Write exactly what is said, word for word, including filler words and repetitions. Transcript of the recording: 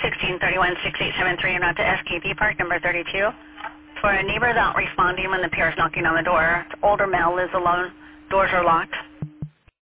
sixteen thirty-one, six eight seven three, and out to S K P Park, number thirty-two. For a neighbor not responding when the pair is knocking on the door. Older male lives alone. Doors are locked.